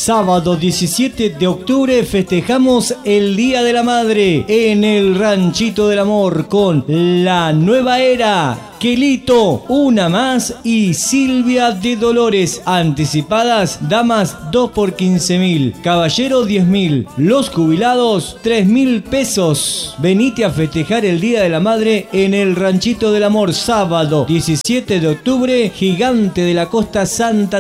Sábado 17 de octubre festejamos el Día de la Madre en el Ranchito del Amor con La Nueva Era, Quelito, Una Más y Silvia de Dolores. Anticipadas, damas 2 por 15.000, caballero 10.000, los jubilados 3.000 pesos. Venite a festejar el Día de la Madre en el Ranchito del Amor, sábado 17 de octubre, Gigante de la Costa, Santa